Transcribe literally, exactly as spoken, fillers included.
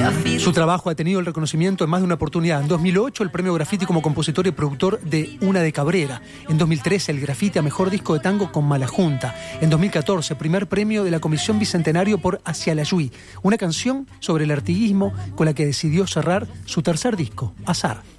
Su trabajo ha tenido el reconocimiento en más de una oportunidad. En dos mil ocho, el premio Graffiti como compositor y productor de Una de Cabrera. En dos mil trece, el Graffiti a mejor disco de tango con Mala Junta. En dos mil catorce, primer premio de la Comisión Bicentenario por Hacia la Yui, una canción sobre el artiguismo con la que decidió cerrar su tercer disco, Azar.